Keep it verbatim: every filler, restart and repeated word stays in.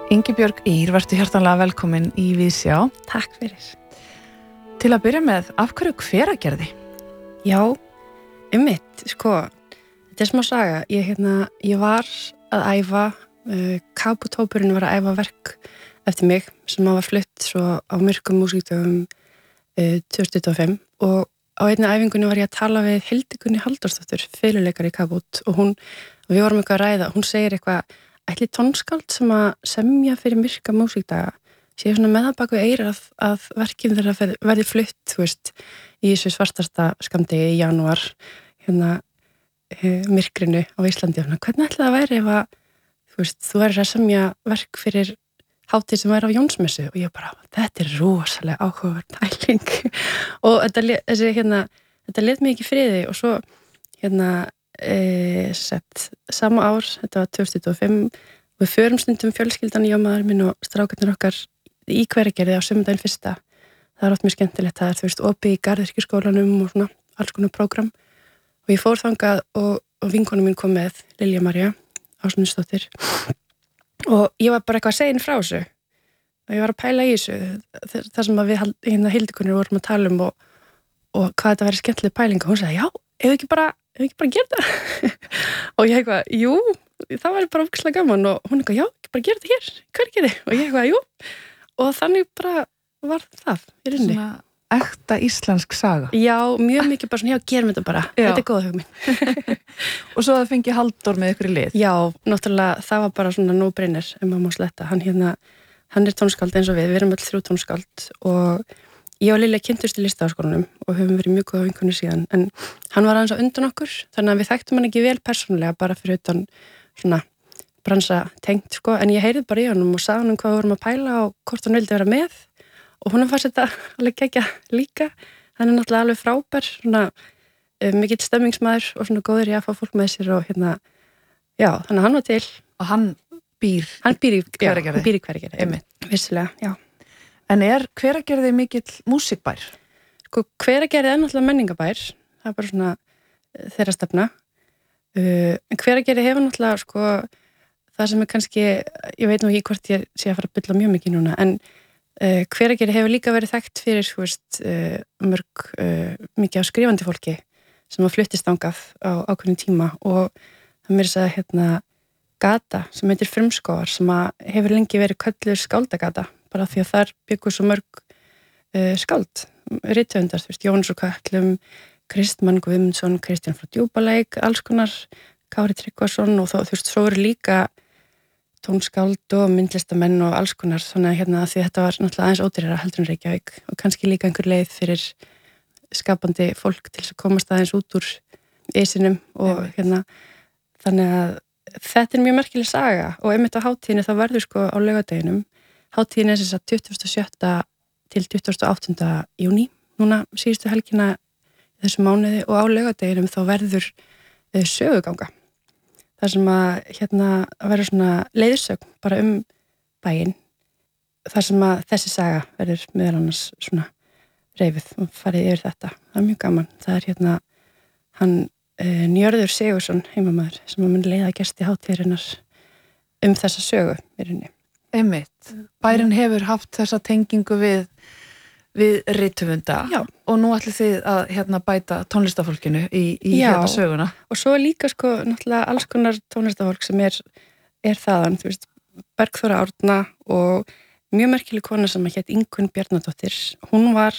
Ingibjörg Ýr, vertu hjartanlega velkomin í Víðsjá. Takk fyrir. Til að byrja með, af hverju Hveragerði? Já, einmitt, sko, þetta er smá saga. Ég, hérna, ég var að æfa, uh, Kabutópurinn var að æfa verk eftir mig sem var flutt svo á myrkum músíkdögum uh, tvö þúsund tuttugu og fimm og á einni æfingunni var ég að tala við Hildigunni Halldórsdóttur, fiðluleikari í Kabut og hún, og við vorum eitthvað að ræða, hún segir eitthvað ætli tónskáld sem að semja fyrir myrka músíkdaga sé svona með það bak við eyrað að, að verkið þeirra verði flutt, þú veist, í þessu svartasta skammdegi í janúar hérna e, myrkrinu á Íslandi. Hvernig ætli það væri ef að þú veist, þú verður að semja verk fyrir hátíð sem væri á Jónsmessu og ég bara, þetta er rosalega áhugaverð pæling og þetta, þessi, hérna, þetta let mig ekki í friði og svo hérna E, sett, sama ár, þetta var tvö þúsund tuttugu og fimm og við förum stundum fjölskyldan í maður minn og strákarnir okkar í Hveragerði á sumardaginn fyrsta. Það er oft mjög skemmtilegt, það er þú veist opið í garðyrkjuskólanum og svona alls konar prógram og ég fór þangað og, og vinkona mín kom með Lilja María Ásmundsdóttir og ég var bara eitthvað að segja inn frá þessu og ég var að pæla í þessu þar sem að við hérna Hildikunni vorum að tala um og, og hvað þetta væri skemmtileg pæling og hún sagði, já, ef ekki bara ef ekki bara gera það og ég eitthvað, jú, það væri bara ógeðslega gaman og hún eitthvað, já, ekki bara gera þetta hér Hveragerði og ég eitthvað, jú og þannig bara var það í rauninni. Svona ekta íslensk saga. Já, mjög mikið bara svona, já, gerum þetta bara já. Þetta er góð hugmynd og svo það fengi Halldór með ykkur í lið. Já, náttúrulega, það var bara svona no-brainer ef maður má sletta, hann hérna hann er tónskáld eins og við, við erum öll þrjú tónskáld og ég og Lilja kynntust í Listaháskólanum og höfum verið mjög góða vinkonur síðan, en hann var aðeins á undan okkur, þannig að við þekktum hann ekki vel persónulega, bara fyrir utan svona bransa tengt, sko, en ég heyrði bara í honum og sagði hann um hvað við vorum að pæla og hvort hann vildi vera með og hún fannst þetta alveg gegja líka, hann er náttúrulega alveg frábær, svona um, mikill stemmingsmaður og svona góður í að fá fólk með sér og hérna, já, þannig að hann var til. Og hann býr, hann býr í Hveragerði. Hann býr í Hveragerði, vissilega, já. En er Hveragerði mikill músíkbær? Sko, Hveragerði er náttúrulega menningabær, það er bara svona þeirra stefna. Uh, en Hveragerði hefur náttúrulega, sko, það sem er kannski, ég veit nú ekki hvort ég sé að fara að bylla mjög mikið núna, en uh, Hveragerði hefur líka verið þekkt fyrir, þú veist, uh, mörg, uh, mikið á skrifandi fólki sem að fluttist þangað á ákveðnum tíma og það mér sagði, hérna, gata sem heitir Frumskógar sem að hefur lengi verið kölluð skáldagata bara því að þar byggur svo mörg uh, skáld, rithöfundar, þú veist, Jónas úr Kötlum, Kristmann Guðmundsson, Kristján frá Djúpalæk, alls konar, Kári Tryggvason og þá, þú veist, svo eru líka tónskáld og myndlistamenn og alls konar, svona hérna því þetta var náttúrulega aðeins ódýrara heldur en Reykjavík og kannski líka einhver leið fyrir skapandi fólk til þess að komast aðeins út úr eisinum og hérna, þannig að þetta er mjög merkileg saga og einmitt á hátíðinni þá verður sko á laugardeginum. Hátíðin er þess að tuttugasta og sjötta til tuttugasta og áttunda júní, núna síðustu helgina í þessu mánuði og á laugardeginum þá verður uh, söguganga. Það sem að hérna verður svona leiðsögn bara um bæinn, þar sem að þessi saga verður meðal annars svona reifið og farið yfir þetta. Það er mjög gaman. Það er hérna hann uh, Njörður Sigursson heimamaður sem að mun leiða gesti hátíðarinnar um þessa sögu í rauninni. Einmitt. Bærin hefur haft þessa tengingu við, við rithöfunda og nú ætlið þið að hérna, bæta tónlistafólkinu í, í hérna söguna. Og svo líka sko náttúrulega alls konar tónlistafólk sem er, er þaðan, þú veist, Bergþóra Árna og mjög merkileg kona sem að hét Ingunn Bjarnadóttir. Hún var